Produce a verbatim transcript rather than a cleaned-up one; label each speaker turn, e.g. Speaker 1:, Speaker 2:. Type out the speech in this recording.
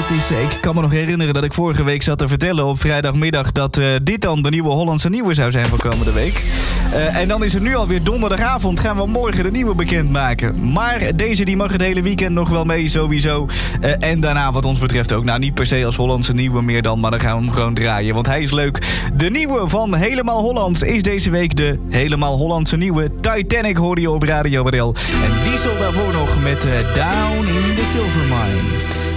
Speaker 1: dit is, ik kan me nog herinneren dat ik vorige week zat te vertellen op vrijdagmiddag dat uh, dit dan de nieuwe Hollandse Nieuwe zou zijn voor komende week. Uh, en dan is het nu alweer donderdagavond, gaan we morgen de nieuwe bekendmaken. Maar deze die mag het hele weekend nog wel mee sowieso. Uh, en daarna wat ons betreft ook. Nou, niet per se als Hollandse Nieuwe meer dan, maar dan gaan we hem gewoon draaien. Want hij is leuk. De nieuwe van Helemaal Hollands is deze week de Helemaal Hollandse Nieuwe. Titanic hoorde je op Radio R L. En Diesel daarvoor nog met uh, Down in the Silver Mine.